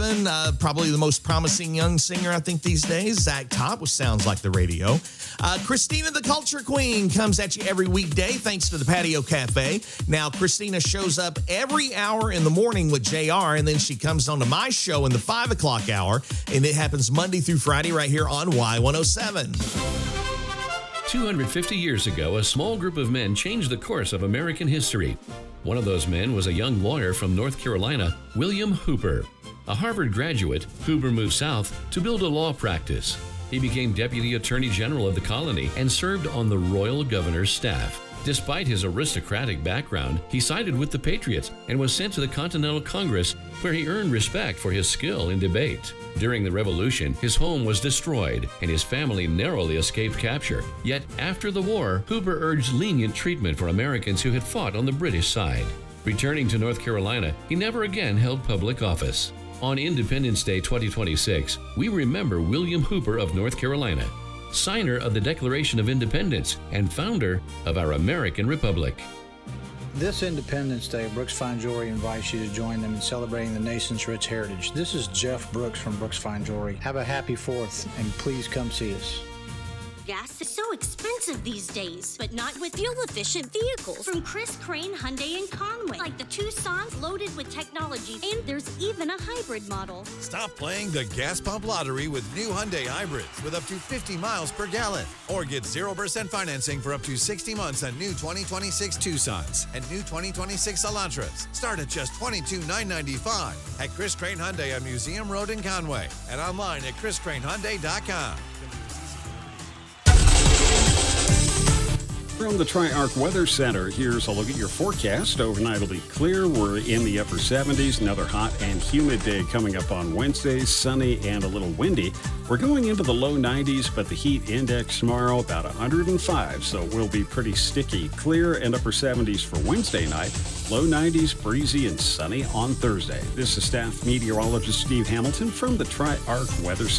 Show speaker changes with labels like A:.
A: Hamilton, probably the most promising young singer, I think, these days. Zach Top, which sounds like the radio. Christina the Culture Queen comes at you every weekday thanks to the Patio Cafe. Now, Christina shows up every hour in the morning with JR, and then she comes on to my show in the 5 o'clock hour, and it happens Monday through Friday right here on Y107.
B: 250 years ago, a small group of men changed the course of American history. One of those men was a young lawyer from North Carolina, William Hooper. A Harvard graduate, Hooper moved south to build a law practice. He became Deputy Attorney General of the colony and served on the Royal Governor's staff. Despite his aristocratic background, he sided with the Patriots and was sent to the Continental Congress, where he earned respect for his skill in debate. During the Revolution, his home was destroyed and his family narrowly escaped capture. Yet after the war, Hooper urged lenient treatment for Americans who had fought on the British side. Returning to North Carolina, he never again held public office. On Independence Day 2026, we remember William Hooper of North Carolina, signer of the Declaration of Independence and founder of our American Republic.
C: This Independence Day, Brooks Fine Jewelry invites you to join them in celebrating the nation's rich heritage. This is Jeff Brooks from Brooks Fine Jewelry. Have a happy 4th, and please come see us.
D: Gas is so expensive these days, but not with fuel-efficient vehicles from Chris Crane Hyundai in Conway, like the Tucson's loaded with technology, and there's even a hybrid model.
E: Stop playing the gas pump lottery with new Hyundai hybrids with up to 50 miles per gallon, or get 0% financing for up to 60 months on new 2026 Tucsons and new 2026 Elantras. Start at just $22,995 at Chris Crane Hyundai on Museum Road in Conway and online at chriscranehyundai.com.
F: From the Tri-Arc Weather Center, here's a look at your forecast. Overnight will be clear. We're in the upper 70s. Another hot and humid day coming up on Wednesday. Sunny and a little windy. We're going into the low 90s, but the heat index tomorrow about 105, so it will be pretty sticky. Clear and upper 70s for Wednesday night. Low 90s, breezy and sunny on Thursday. This is staff meteorologist Steve Hamilton from the Tri-Arc Weather Center.